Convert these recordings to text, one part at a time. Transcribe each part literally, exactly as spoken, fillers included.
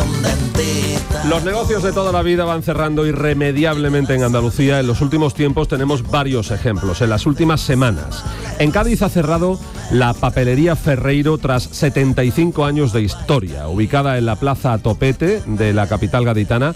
un dentista. Los negocios de toda la vida van cerrando irremediablemente en Andalucía. En los últimos tiempos tenemos varios ejemplos. En las últimas semanas, en Cádiz ha cerrado la papelería Ferreiro tras setenta y cinco años de historia. Ubicada en la plaza Topete de la capital gaditana,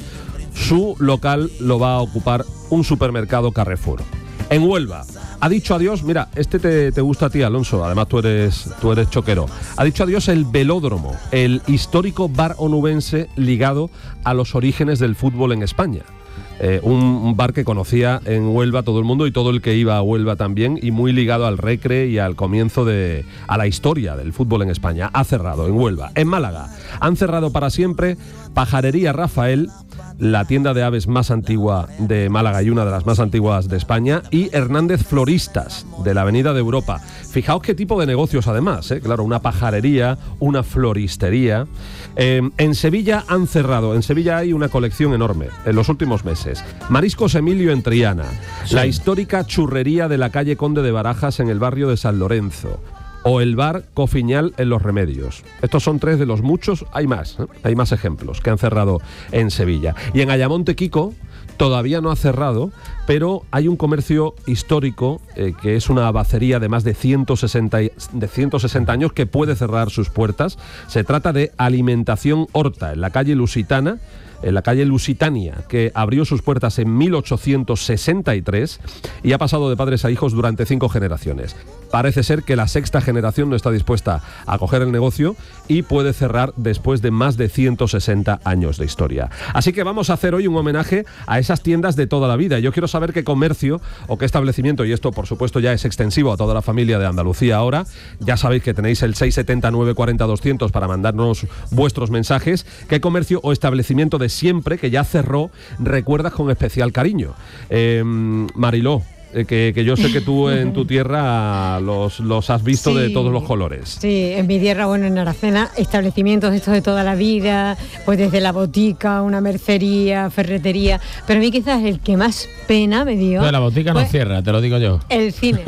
su local lo va a ocupar un supermercado Carrefour. En Huelva ha dicho adiós, mira, este te, te gusta a ti, Alonso, además tú eres, tú eres choquero. Ha dicho adiós el Velódromo, el histórico bar onubense ligado a los orígenes del fútbol en España. Eh, un, un bar que conocía en Huelva todo el mundo y todo el que iba a Huelva también, y muy ligado al recre y al comienzo de, a la historia del fútbol en España. Ha cerrado en Huelva. En Málaga han cerrado para siempre Pajarería Rafael, la tienda de aves más antigua de Málaga y una de las más antiguas de España, y Hernández Floristas, de la Avenida de Europa. Fijaos qué tipo de negocios además, ¿eh? Claro, una pajarería, una floristería. Eh, en Sevilla han cerrado, en Sevilla hay una colección enorme en los últimos meses. Mariscos Emilio en Triana, sí. La histórica churrería de la calle Conde de Barajas en el barrio de San Lorenzo, o el bar Cofiñal en Los Remedios. Estos son tres de los muchos, hay más, ¿eh? Hay más ejemplos que han cerrado en Sevilla. Y en Ayamonte, Quico, todavía no ha cerrado, pero hay un comercio histórico eh, que es una abacería de más de ciento sesenta, de ciento sesenta años que puede cerrar sus puertas. Se trata de Alimentación Horta, en la calle Lusitana, en la calle Lusitania, que abrió sus puertas en mil ochocientos sesenta y tres y ha pasado de padres a hijos durante cinco generaciones. Parece ser que la sexta generación no está dispuesta a coger el negocio y puede cerrar después de más de ciento sesenta años de historia. Así que vamos a hacer hoy un homenaje a esas tiendas de toda la vida. Yo quiero saber qué comercio o qué establecimiento, y esto por supuesto ya es extensivo a toda la familia de Andalucía ahora. Ya sabéis que tenéis el seis setenta nueve cuarenta doscientos para mandarnos vuestros mensajes. ¿Qué comercio o establecimiento de siempre, que ya cerró, recuerdas con especial cariño? Eh, Mariló, eh, que, que yo sé que tú en tu tierra los, los has visto, sí, de todos los colores. Sí, en mi tierra, bueno, en Aracena, establecimientos estos de toda la vida, pues desde la botica, una mercería, ferretería, pero a mí quizás el que más pena me dio... No, la botica pues, no cierra, te lo digo yo. El cine.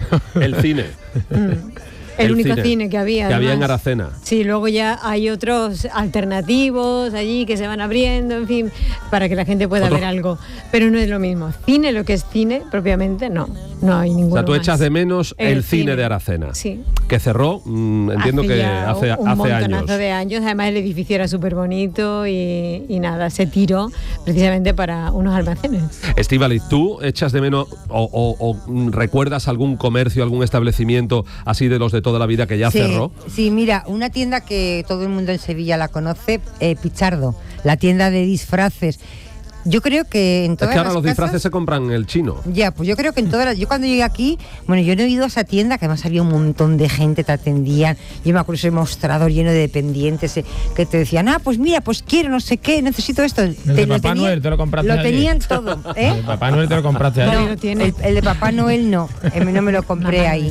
El cine. Mm. El, el único cine, cine que había. Que además. había en Aracena. Sí, luego ya hay otros alternativos allí que se van abriendo, en fin, para que la gente pueda ¿Otro? ver algo. Pero no es lo mismo. Cine, lo que es cine propiamente, no. No hay ninguno. O sea, tú más. echas de menos el, el cine, cine de Aracena. Sí. Que cerró, mmm, entiendo hace que hace, un hace montonazo años. de años. Además, el edificio era súper bonito y, y nada, se tiró precisamente para unos almacenes. Estíbaliz, ¿tú echas de menos o, o, o recuerdas algún comercio, algún establecimiento así de los de toda la vida que ya sí, cerró? Sí, mira, una tienda que todo el mundo en Sevilla la conoce, eh, Pichardo, la tienda de disfraces. Yo creo que en todas Es que ahora las los casas, disfraces se compran en el chino. Ya, pues yo creo que en todas las... Yo cuando llegué aquí, bueno, yo no he ido a esa tienda, que además había un montón de gente, te atendían. Yo me acuerdo ese mostrador lleno de dependientes eh, que te decían, ah, pues mira, pues quiero, no sé qué, necesito esto. El te, de lo Papá tenían, Noel te lo compraste Lo allí. tenían todo, ¿eh? El de Papá Noel te lo compraste allí. No, el, el de Papá Noel no, eh, no me lo compré ahí.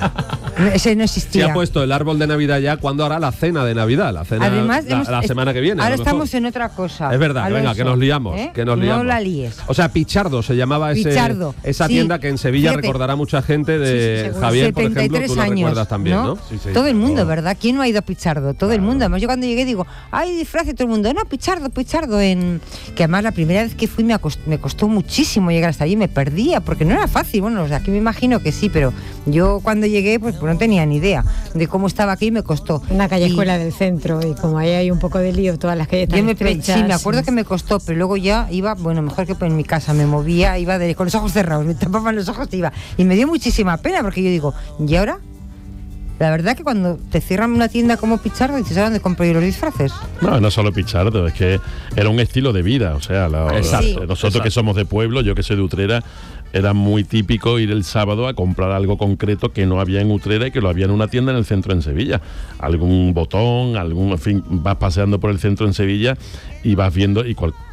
Ese no existía. Se ha puesto el árbol de Navidad ya. ¿Cuándo hará la cena de Navidad? La cena Además, la, hemos, la semana que viene. Ahora estamos en otra cosa. Es verdad, Alonso, venga, que nos liamos, ¿eh? que nos liamos. No la líes. O sea, Pichardo se llamaba ese, Pichardo, esa sí. tienda que en Sevilla Fíjate. recordará mucha gente de Sí, sí, Javier, por setenta y ejemplo, tres tú lo años, recuerdas también, ¿no? ¿no? Sí, sí, todo el mundo, oh. ¿verdad? ¿Quién no ha ido a Pichardo? Todo Claro. el mundo. Además, yo cuando llegué digo, hay disfraz y todo el mundo, no, Pichardo, Pichardo. En... Que además la primera vez que fui me, acost... me costó muchísimo llegar hasta allí, me perdía, porque no era fácil. Bueno, los de aquí me imagino que sí, pero yo cuando llegué, pues, pues no tenía ni idea de cómo estaba aquí y me costó. Una calle y... escuela del centro, y como ahí hay un poco de lío, todas las calles están Yo me estrechas. Sí, me acuerdo que me costó, pero luego ya iba, bueno, mejor que en mi casa, me movía, iba de, con los ojos cerrados, me tapaban los ojos y iba. Y me dio muchísima pena, porque yo digo, ¿y ahora? La verdad que cuando te cierran una tienda como Pichardo, dices, ¿a dónde compro yo los disfraces? No, no solo Pichardo, es que era un estilo de vida, o sea, la, Exacto, la, nosotros exacto. que somos de pueblo, yo que soy de Utrera, era muy típico ir el sábado a comprar algo concreto que no había en Utrera y que lo había en una tienda en el centro en Sevilla. Algún botón, algún, en fin, vas paseando por el centro en Sevilla y vas viendo, y cual,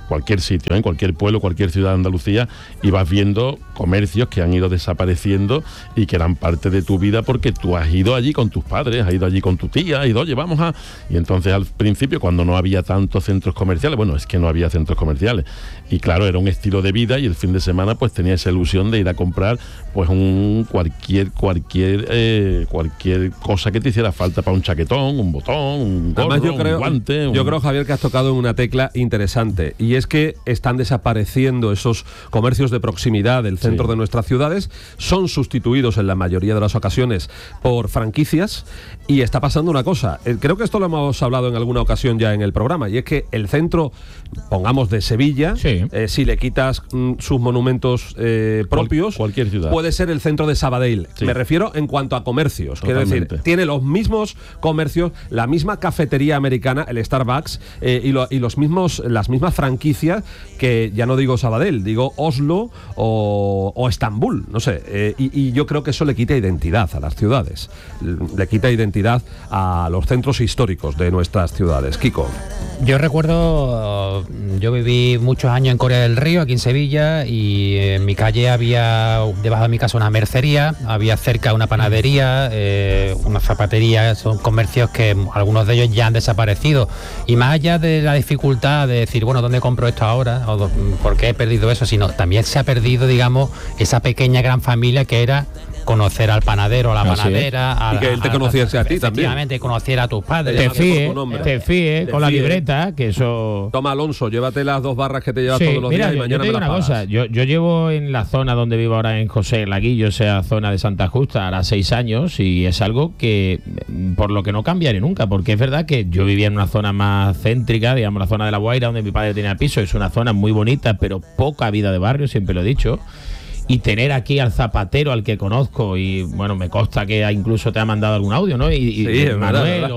cualquier sitio, en cualquier pueblo, cualquier ciudad de Andalucía, y vas viendo comercios que han ido desapareciendo y que eran parte de tu vida porque tú has ido allí con tus padres, has ido allí con tu tía, has ido, oye, vamos a... Y entonces al principio, cuando no había tantos centros comerciales, bueno, es que no había centros comerciales, y claro, era un estilo de vida, y el fin de semana pues tenía esa ilusión de ir a comprar pues un cualquier cualquier eh, cualquier cosa que te hiciera falta para un chaquetón, un botón, un gorro, Además, yo creo, un guante. Yo un... creo, Javier, que has tocado en una tecla interesante, y es que están desapareciendo esos comercios de proximidad del centro Sí. de nuestras ciudades, son sustituidos en la mayoría de las ocasiones por franquicias, y está pasando una cosa, eh, creo que esto lo hemos hablado en alguna ocasión ya en el programa, y es que el centro, pongamos de Sevilla, Sí. eh, si le quitas mm, sus monumentos eh, propios, Cual- cualquier ciudad. puede ser el centro de Sabadell. Sí. Me refiero en cuanto a comercios. Quiero Totalmente. decir, tiene los mismos comercios, la misma cafetería americana, el Starbucks, eh, y, lo- y los mismos, las mismas franquicias que, ya no digo Sabadell, digo Oslo o, o Estambul, no sé. eh, y, y yo creo que eso le quita identidad a las ciudades, le quita identidad a los centros históricos de nuestras ciudades. Kiko. Yo recuerdo, yo viví muchos años en Corea del Río, aquí en Sevilla, y en mi calle había, debajo de mi casa, una mercería, había cerca una panadería, eh, una zapatería. Son comercios que algunos de ellos ya han desaparecido. Y más allá de la dificultad de decir, bueno, ¿dónde compro esto ahora? ¿O por qué he perdido eso? Sino también se ha perdido, digamos, esa pequeña gran familia que era conocer al panadero, a la Así panadera. A, Y que él te conociese a ti también. Efectivamente, conociera a tus padres. Te Te llamas por fíes, tu nombre. te fíes Te con la fíes. libreta, que eso... Toma, Alonso, llévate las dos barras que te llevas Sí, todos los mira, días y yo, yo mañana te digo me las una pagas. cosa, yo, yo llevo en la zona donde vivo ahora en José Laguillo, esa zona de Santa Justa, ahora seis años, y es algo que mm, por lo que no cambiaré nunca, porque es verdad que yo vivía en una zona más céntrica, digamos la zona de La Guaira, donde mi padre tenía piso, es una zona muy bonita, pero poca vida de barrio, siempre lo he dicho. Y tener aquí al zapatero al que conozco, y bueno, me consta que incluso te ha mandado algún audio, ¿no? Y, y Sí, es Manuel verdad, o,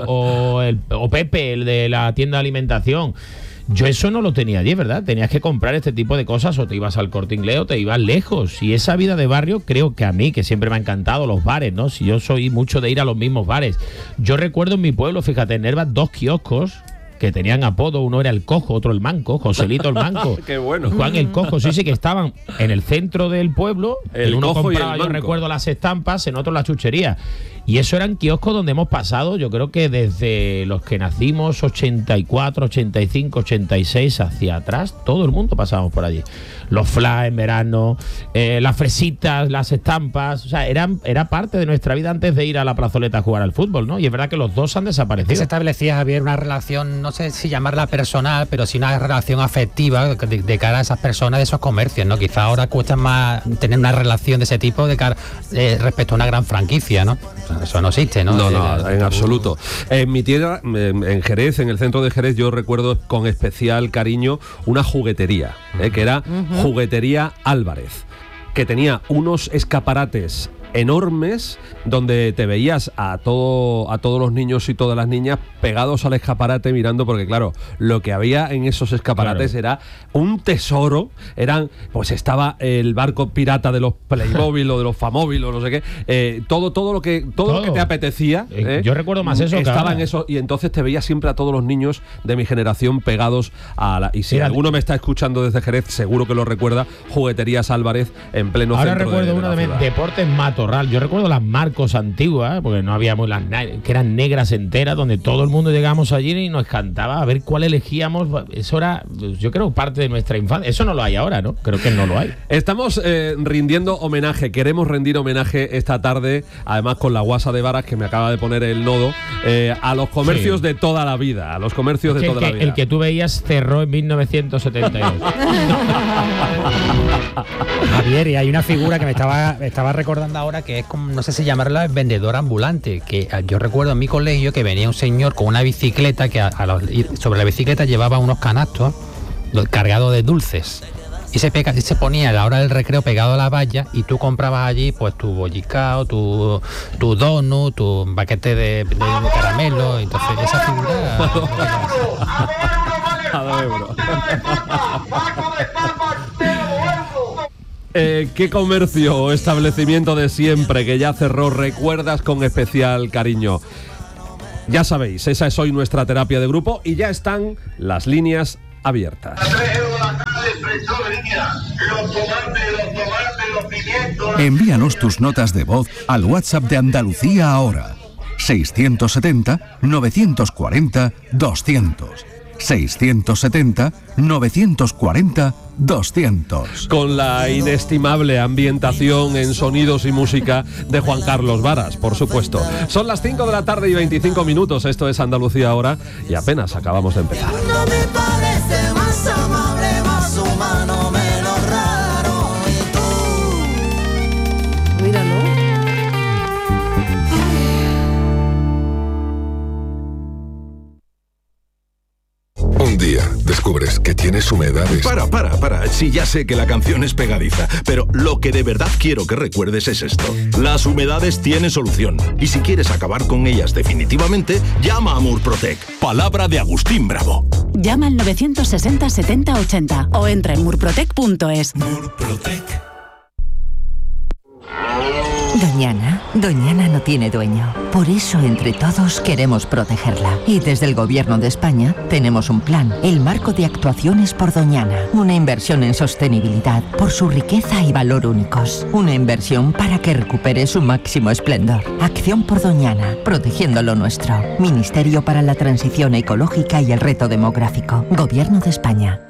o, o el, o Pepe, el de la tienda de alimentación. Yo eso no lo tenía allí, ¿verdad? Tenías que comprar este tipo de cosas, o te ibas al Corte Inglés o te ibas lejos. Y esa vida de barrio, creo que a mí, que siempre me ha encantado los bares, ¿no? Si yo soy mucho de ir a los mismos bares. Yo recuerdo en mi pueblo, fíjate, en Nerva, dos kioscos que tenían apodo, uno era el Cojo, otro el Manco, Joselito el Manco. Qué bueno. Juan el Cojo, sí, sí, que estaban en el centro del pueblo. El en uno Cojo y compraba, el yo Manco. recuerdo, las estampas, en otro la chuchería. Y eso eran kioscos donde hemos pasado, yo creo que desde los que nacimos, ochenta y cuatro, ochenta y cinco, ochenta y seis, hacia atrás, todo el mundo pasábamos por allí. Los flash en verano, eh, las fresitas, las estampas, o sea, eran, era parte de nuestra vida antes de ir a la plazoleta a jugar al fútbol, ¿no? Y es verdad que los dos han Que desaparecido. se establecía, Javier, una relación, no sé si llamarla personal, pero sí una relación afectiva de, de cara a esas personas de esos comercios, ¿no? Quizá ahora cuesta más tener una relación de ese tipo de cara, eh, respecto a una gran franquicia, ¿no? O sea, eso no existe, ¿no? No, Eh, no, eh, en absoluto. En mi tierra, en en Jerez, en el centro de Jerez, yo recuerdo con especial cariño una juguetería, eh, que era Juguetería Álvarez, que tenía unos escaparates enormes donde te veías a todo a todos los niños y todas las niñas pegados al escaparate mirando, porque claro, lo que había en esos escaparates Claro. era un tesoro. Eran, pues estaba el barco pirata de los Playmobil o de los Famóvil o no sé qué, eh, todo todo lo que todo, lo Todo. que te apetecía, Eh, eh, yo recuerdo más eso que estaba ahora. en eso, y entonces te veías siempre a todos los niños de mi generación pegados a la, y si Mira, alguno me está escuchando desde Jerez, seguro que lo recuerda, Jugueterías Álvarez en pleno Ahora centro recuerdo de, de uno la de, ciudad. Deportes Matorral. Yo recuerdo las Marcos antiguas, porque no habíamos las na- que eran negras enteras, donde todo el mundo llegamos allí y nos cantaba a ver cuál elegíamos. Eso era, yo creo, parte de nuestra infancia. Eso no lo hay ahora, ¿no? Creo que no lo hay. Estamos eh, rindiendo homenaje, queremos rendir homenaje esta tarde, además con la guasa de varas que me acaba de poner el nodo, eh, a los comercios Sí. de toda la vida, a los comercios de Que el, toda la que, vida. el que tú veías cerró en mil novecientos setenta y dos. Javier, y hay una figura que me estaba, me estaba recordando ahora, que es como, no sé si llamarla vendedor ambulante, que eh, yo recuerdo en mi colegio que venía un señor con una bicicleta que a- a los- y sobre la bicicleta llevaba unos canastos lo- cargados de dulces. Y se, pega, y se ponía a la hora del recreo pegado a la valla, y tú comprabas allí pues tu bollicao, tu, tu donut, tu paquete de, de caramelo. Entonces esa figura... A dos euros. Eh, ¿Qué comercio o establecimiento de siempre que ya cerró recuerdas con especial cariño? Ya sabéis, esa es hoy nuestra terapia de grupo, y ya están las líneas abierta. Envíanos tus notas de voz al WhatsApp de Andalucía ahora. seiscientos setenta, novecientos cuarenta, doscientos. seiscientos setenta, novecientos cuarenta, doscientos. Con la inestimable ambientación en sonidos y música de Juan Carlos Varas, por supuesto. Son las cinco de la tarde y veinticinco minutos, esto es Andalucía ahora y apenas acabamos de empezar. No me parece más amable, más humano, menos raro. Y tú, míralo. Un día descubres que tienes humedades. Para, para, para. Sí, ya sé que la canción es pegadiza, pero lo que de verdad quiero que recuerdes es esto. Las humedades tienen solución. Y si quieres acabar con ellas definitivamente, llama a Murprotec. Palabra de Agustín Bravo. Llama al novecientos sesenta setenta ochenta o entra en murprotec punto es. Murprotec. Doñana, Doñana no tiene dueño. Por eso, entre todos, queremos protegerla. Y desde el Gobierno de España tenemos un plan, el Marco de Actuaciones por Doñana. Una inversión en sostenibilidad por su riqueza y valor únicos. Una inversión para que recupere su máximo esplendor. Acción por Doñana, protegiendo lo nuestro. Ministerio para la Transición Ecológica y el Reto Demográfico. Gobierno de España.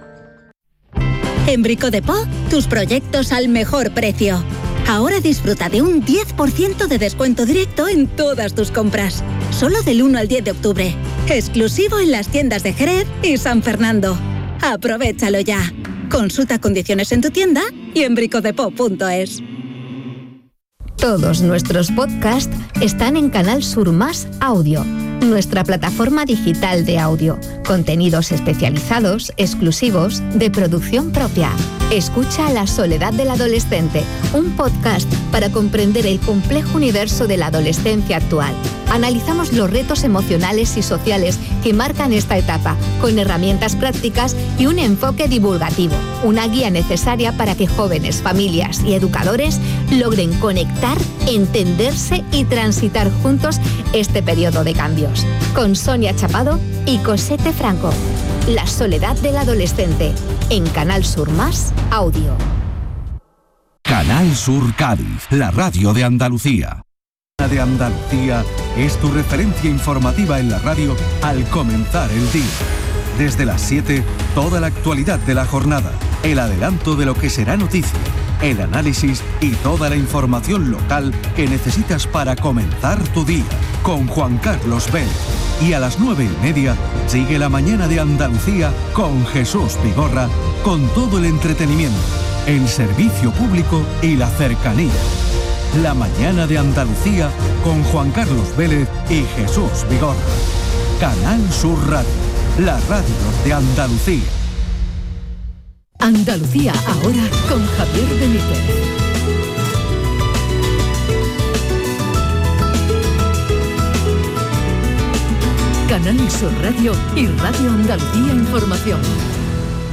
En Brico de Po, tus proyectos al mejor precio. Ahora disfruta de un diez por ciento de descuento directo en todas tus compras. Solo del uno al diez de octubre. Exclusivo en las tiendas de Jerez y San Fernando. Aprovechalo ya. Consulta condiciones en tu tienda y en bricodepo punto es. Todos nuestros podcasts están en Canal Sur Más Audio, nuestra plataforma digital de audio. Contenidos especializados, exclusivos, de producción propia. Escucha La soledad del adolescente, un podcast para comprender el complejo universo de la adolescencia actual. Analizamos los retos emocionales y sociales que marcan esta etapa, con herramientas prácticas y un enfoque divulgativo. Una guía necesaria para que jóvenes, familias y educadores logren conectar, entenderse y transitar juntos este periodo de cambios. Con Sonia Chapado y Cosette Franco. La soledad del adolescente, en Canal Sur Más Audio. Canal Sur Cádiz, la radio de Andalucía. De Andalucía es tu referencia informativa en la radio al comenzar el día. Desde las siete, toda la actualidad de la jornada, el adelanto de lo que será noticia, el análisis y toda la información local que necesitas para comenzar tu día, con Juan Carlos Vélez. Y a las nueve y media, sigue la mañana de Andalucía con Jesús Vigorra, con todo el entretenimiento, el servicio público y la cercanía. La mañana de Andalucía con Juan Carlos Vélez y Jesús Vigorra. Canal Sur Radio, la radio de Andalucía. Andalucía ahora con Javier Benítez. Canal Sur Radio y Radio Andalucía Información.